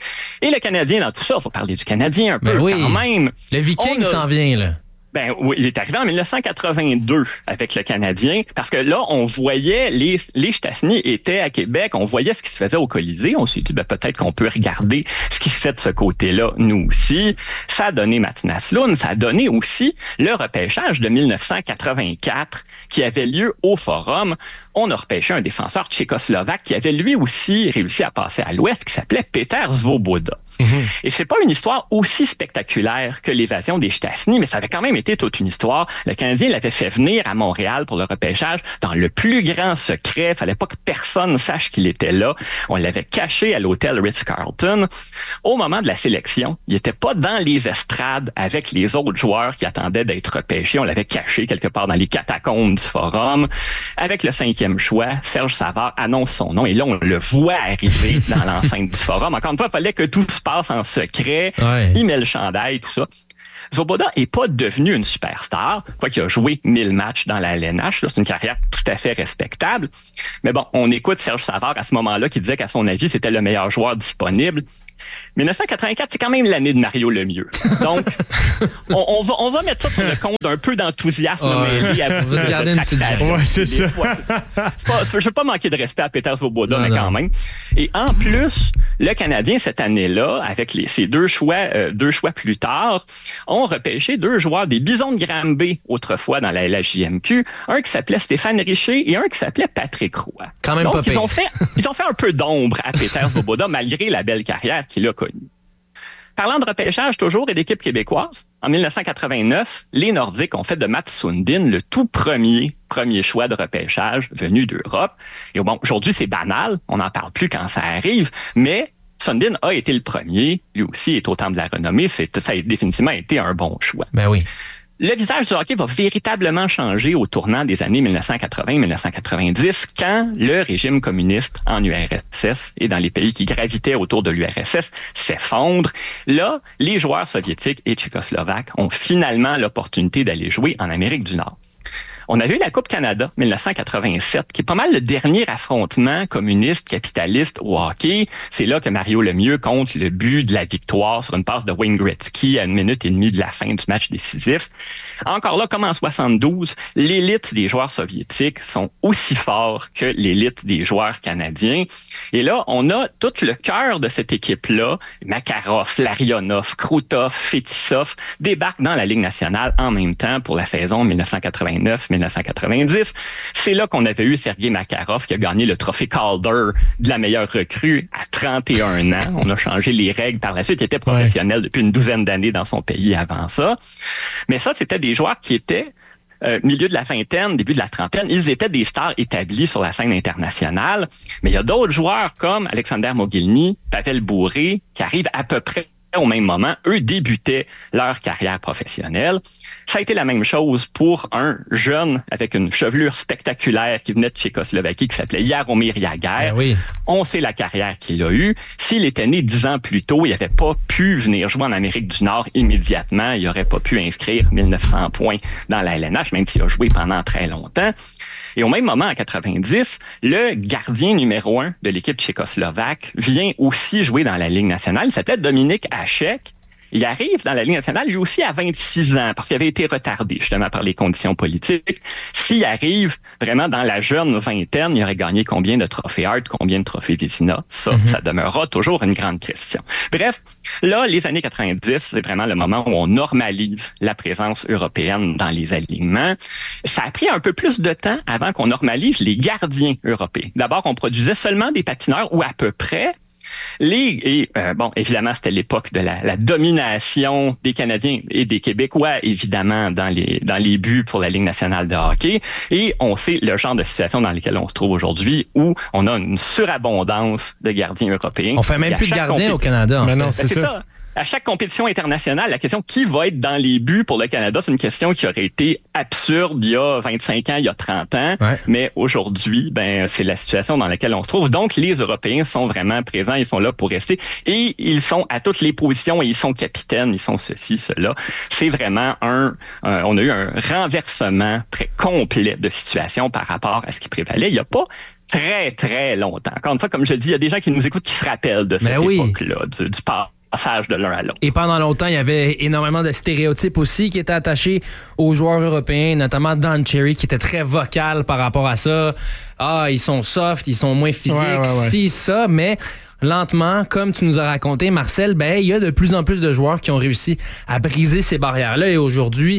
Et le Canadien dans tout ça, il faut parler du Canadien un peu ben oui. quand même. Le Viking a... s'en vient, là. Ben oui, il est arrivé en mille neuf cent quatre-vingt-deux avec le Canadien, parce que là, on voyait, les, les Stastny étaient à Québec, on voyait ce qui se faisait au Colisée, on s'est dit, ben, peut-être qu'on peut regarder ce qui se fait de ce côté-là, nous aussi. Ça a donné Matinas Lund, ça a donné aussi le repêchage de mille neuf cent quatre-vingt-quatre qui avait lieu au Forum. On a repêché un défenseur tchécoslovaque qui avait lui aussi réussi à passer à l'Ouest, qui s'appelait Peter Svoboda. Mm-hmm. Et c'est pas une histoire aussi spectaculaire que l'évasion des Chitasnis, mais ça avait quand même été toute une histoire. Le Canadien l'avait fait venir à Montréal pour le repêchage dans le plus grand secret. Fallait pas que personne sache qu'il était là. On l'avait caché à l'hôtel Ritz-Carlton. Au moment de la sélection, il était pas dans les estrades avec les autres joueurs qui attendaient d'être repêchés. On l'avait caché quelque part dans les catacombes du Forum. Avec le cinquième choix, Serge Savard annonce son nom et là, on le voit arriver dans l'enceinte du Forum. Encore une fois, il fallait que tout se passe en secret. Ouais. Il met le chandail, tout ça. Svoboda n'est pas devenu une superstar, quoiqu'il a joué mille matchs dans la L N H. Là, c'est une carrière tout à fait respectable. Mais bon, on écoute Serge Savard à ce moment-là qui disait qu'à son avis, c'était le meilleur joueur disponible. dix-neuf cent quatre-vingt-quatre, c'est quand même l'année de Mario Lemieux. Donc, on, on, va, on va mettre ça sur le compte d'un peu d'enthousiasme oh, mêlé à vous regardez une petite ouais, c'est ça. Ouais, c'est pas, je ne veux pas manquer de respect à Peter Svoboda, non, mais quand non. même. Et en plus, le Canadien, cette année-là, avec les, ses deux choix, euh, deux choix plus tard, ont repêché deux joueurs des Bisons de Granby, autrefois dans la L H J M Q, un qui s'appelait Stéphane Richer et un qui s'appelait Patrick Roy. Quand même Donc, pas ils pire. ont, fait, ils ont fait un peu d'ombre à Peter Svoboda, malgré la belle carrière qu'il a connue. Parlant de repêchage toujours et d'équipe québécoise, en dix-neuf cent quatre-vingt-neuf, les Nordiques ont fait de Mats Sundin le tout premier premier choix de repêchage venu d'Europe. Et bon, aujourd'hui, c'est banal, on n'en parle plus quand ça arrive, mais Sundin a été le premier, lui aussi est au temple de la renommée, c'est, ça a définitivement été un bon choix. Ben oui. Le visage du hockey va véritablement changer au tournant des années dix-neuf cent quatre-vingts dix-neuf cent quatre-vingt-dix quand le régime communiste en U R S S et dans les pays qui gravitaient autour de l'U R S S s'effondre. Là, les joueurs soviétiques et tchécoslovaques ont finalement l'opportunité d'aller jouer en Amérique du Nord. On avait eu la Coupe Canada dix-neuf cent quatre-vingt-sept, qui est pas mal le dernier affrontement communiste-capitaliste au hockey. C'est là que Mario Lemieux compte le but de la victoire sur une passe de Wayne Gretzky à une minute et demie de la fin du match décisif. Encore là, comme en soixante-douze, l'élite des joueurs soviétiques sont aussi forts que l'élite des joueurs canadiens. Et là, on a tout le cœur de cette équipe-là, Makarov, Larionov, Krutov, Fetisov, débarquent dans la Ligue nationale en même temps pour la saison dix-neuf cent quatre-vingt-neuf dix-neuf cent quatre-vingt-dix. C'est là qu'on avait eu Sergei Makarov qui a gagné le trophée Calder de la meilleure recrue à trente et un ans. On a changé les règles par la suite. Il était professionnel ouais. depuis une douzaine d'années dans son pays avant ça. Mais ça, c'était des joueurs qui étaient Euh, milieu de la vingtaine, début de la trentaine, ils étaient des stars établis sur la scène internationale. Mais il y a d'autres joueurs comme Alexander Mogilny, Pavel Bure, qui arrivent à peu près au même moment. Eux débutaient leur carrière professionnelle. Ça a été la même chose pour un jeune avec une chevelure spectaculaire qui venait de Tchécoslovaquie, qui s'appelait Jaromir Jagr. Ben oui. On sait la carrière qu'il a eue. S'il était né dix ans plus tôt, il n'avait pas pu venir jouer en Amérique du Nord immédiatement. Il n'aurait pas pu inscrire mille neuf cents points dans la L N H, même s'il a joué pendant très longtemps. Et au même moment, en quatre-vingt-dix, le gardien numéro un de l'équipe tchécoslovaque vient aussi jouer dans la Ligue nationale. Il s'appelait Dominique Hachek. Il arrive dans la Ligue nationale, lui aussi, à vingt-six ans, parce qu'il avait été retardé, justement, par les conditions politiques. S'il arrive vraiment dans la jeune vingtaine, il aurait gagné combien de trophées Hart, combien de trophées Vézina? Ça, mm-hmm. ça demeurera toujours une grande question. Bref, là, les années quatre-vingt-dix, c'est vraiment le moment où on normalise la présence européenne dans les alignements. Ça a pris un peu plus de temps avant qu'on normalise les gardiens européens. D'abord, on produisait seulement des patineurs, ou à peu près. Les, et, euh, bon, évidemment, c'était l'époque de la, la domination des Canadiens et des Québécois, évidemment, dans les, dans les buts pour la Ligue nationale de hockey. Et on sait le genre de situation dans laquelle on se trouve aujourd'hui, où on a une surabondance de gardiens européens. On fait même plus de gardiens compé- au Canada. En Mais fait. non, c'est, c'est ça. ça. À chaque compétition internationale, la question qui va être dans les buts pour le Canada, c'est une question qui aurait été absurde il y a vingt-cinq ans, il y a trente ans. Ouais. Mais aujourd'hui, ben, c'est la situation dans laquelle on se trouve. Donc, les Européens sont vraiment présents, ils sont là pour rester. Et ils sont à toutes les positions et ils sont capitaines, ils sont ceci, cela. C'est vraiment un... un on a eu un renversement très complet de situation par rapport à ce qui prévalait. Il n'y a pas très, très longtemps. Encore une fois, comme je dis, il y a des gens qui nous écoutent qui se rappellent de cette oui. époque-là, du, du passé. Passage de l'un à l'autre. Et pendant longtemps, il y avait énormément de stéréotypes aussi qui étaient attachés aux joueurs européens, notamment Don Cherry, qui était très vocal par rapport à ça. Ah, ils sont soft, ils sont moins physiques, ouais, ouais, ouais. si, ça, mais lentement, comme tu nous as raconté, Marcel, ben, il y a de plus en plus de joueurs qui ont réussi à briser ces barrières-là et aujourd'hui, il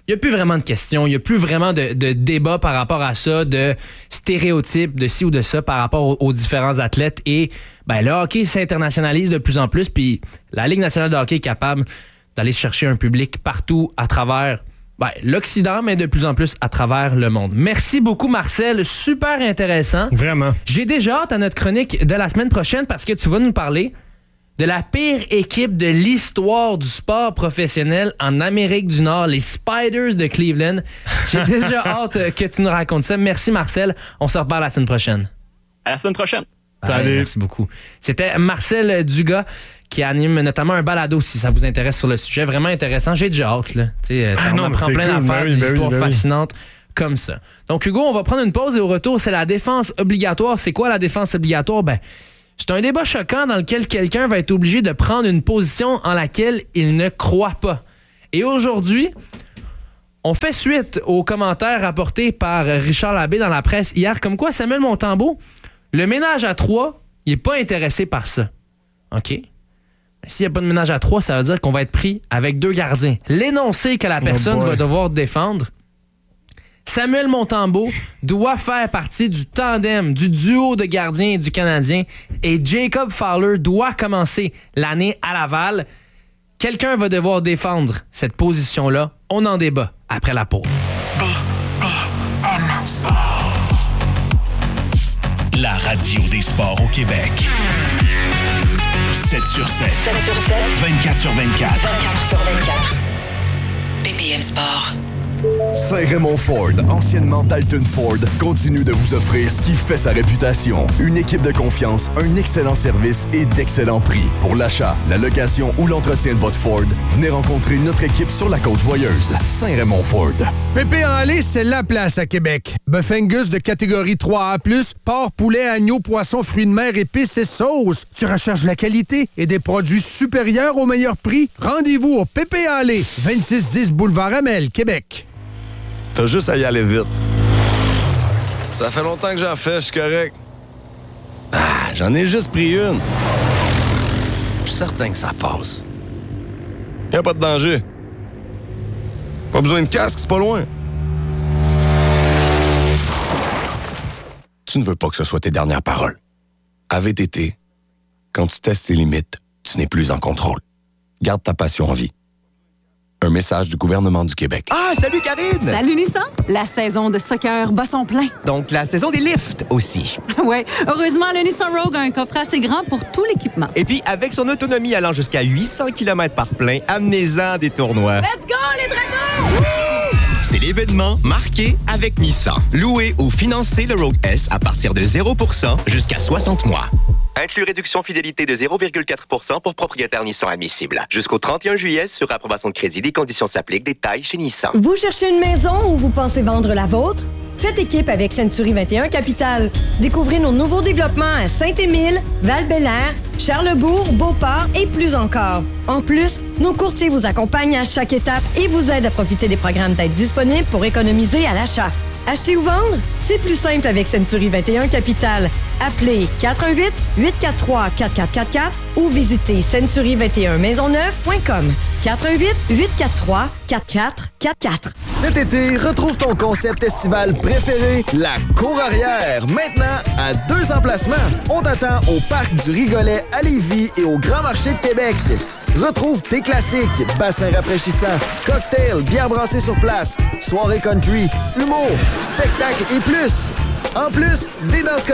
il n'y a plus vraiment de questions, il n'y a plus vraiment de, de débat par rapport à ça, de stéréotypes, de ci ou de ça par rapport aux, aux différents athlètes. Et ben, le hockey s'internationalise de plus en plus, puis la Ligue nationale de hockey est capable d'aller chercher un public partout à travers ben, l'Occident, mais de plus en plus à travers le monde. Merci beaucoup, Marcel. Super intéressant. Vraiment. J'ai déjà hâte à notre chronique de la semaine prochaine parce que tu vas nous parler de la pire équipe de l'histoire du sport professionnel en Amérique du Nord, les Spiders de Cleveland. J'ai déjà hâte que tu nous racontes ça. Merci, Marcel. On se reparle la semaine prochaine. À la semaine prochaine. Salut. Ouais, merci beaucoup. C'était Marcel Dugas qui anime notamment un balado, si ça vous intéresse sur le sujet. Vraiment intéressant. J'ai déjà hâte. Là. Ah on non, apprend plein cool. d'affaires, ben oui, des ben histoires oui, ben fascinantes oui. comme ça. Donc, Hugo, on va prendre une pause et au retour, c'est la défense obligatoire. C'est quoi la défense obligatoire? Ben, c'est un débat choquant dans lequel quelqu'un va être obligé de prendre une position en laquelle il ne croit pas. Et aujourd'hui, on fait suite aux commentaires rapportés par Richard Labbé dans la presse hier, comme quoi Samuel Montembeault, le ménage à trois, il n'est pas intéressé par ça. OK? Mais s'il n'y a pas de ménage à trois, ça veut dire qu'on va être pris avec deux gardiens. L'énoncé que la personne oh va devoir défendre, Samuel Montembeault doit faire partie du tandem, du duo de gardiens du Canadien et Jacob Fowler doit commencer l'année à Laval. Quelqu'un va devoir défendre cette position-là. On en débat après la pause. B, B, M, Sport. La radio des sports au Québec. sept sur sept. sept sur sept. vingt-quatre sur vingt-quatre. vingt-quatre sur vingt-quatre. B P M Sport. Saint-Raymond Ford, anciennement Dalton Ford, continue de vous offrir ce qui fait sa réputation. Une équipe de confiance, un excellent service et d'excellents prix. Pour l'achat, la location ou l'entretien de votre Ford, venez rencontrer notre équipe sur la Côte-Joyeuse. Saint-Raymond Ford. Pépé en lait, c'est la place à Québec. Bœuf Angus de catégorie trois A plus, porc, poulet, agneau, poisson, fruits de mer, épices et sauces. Tu recherches la qualité et des produits supérieurs au meilleur prix? Rendez-vous au Pépé en lait, vingt-six dix Boulevard Amel, Québec. T'as juste à y aller vite. Ça fait longtemps que j'en fais, je suis correct. Ah, j'en ai juste pris une. Je suis certain que ça passe. Y'a pas de danger. Pas besoin de casque, c'est pas loin. Tu ne veux pas que ce soit tes dernières paroles. À V T T, quand tu testes tes limites, tu n'es plus en contrôle. Garde ta passion en vie. Un message du gouvernement du Québec. Ah, salut Karine! Salut Nissan! La saison de soccer bat son plein. Donc, la saison des lifts aussi. Oui, heureusement, le Nissan Rogue a un coffre assez grand pour tout l'équipement. Et puis, avec son autonomie allant jusqu'à huit cents kilomètres par plein, amenez-en des tournois. Let's go, les dragons! Woo! C'est l'événement marqué avec Nissan. Louez ou financez le Rogue S à partir de zéro pour cent jusqu'à soixante mois. Inclus réduction fidélité de zéro virgule quatre pour cent pour propriétaire Nissan admissible. Jusqu'au trente et un juillet, sur approbation de crédit, des conditions s'appliquent. Détails chez Nissan. Vous cherchez une maison ou vous pensez vendre la vôtre? Faites équipe avec Century vingt et un Capital. Découvrez nos nouveaux développements à Saint-Émile, Val-Bélair, Charlesbourg, Beauport et plus encore. En plus, nos courtiers vous accompagnent à chaque étape et vous aident à profiter des programmes d'aide disponibles pour économiser à l'achat. Acheter ou vendre? C'est plus simple avec Century vingt et un Capital. Appelez quatre un huit, huit quatre trois, quatre quatre quatre quatre ou visitez century vingt et un maisonneuve point com. quatre un huit, huit quatre trois, quatre quatre quatre quatre. Cet été, retrouve ton concept estival préféré, la Cour Arrière. Maintenant, à deux emplacements. On t'attend au Parc du Rigolet à Lévis et au Grand Marché de Québec. Retrouve tes classiques, bassins rafraîchissants, cocktails, bière brassée sur place, soirée country, humour, spectacle et plus. En plus, des danses